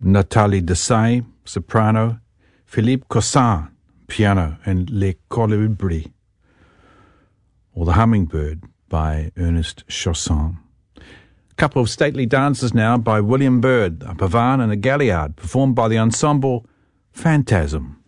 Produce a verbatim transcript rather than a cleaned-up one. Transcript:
Nathalie Dessay, soprano, Philippe Cossin, piano, and Les Colibris, or The Hummingbird by Ernest Chausson. A couple of stately dances now by William Byrd, a pavane and a galliard, performed by the ensemble Phantasm.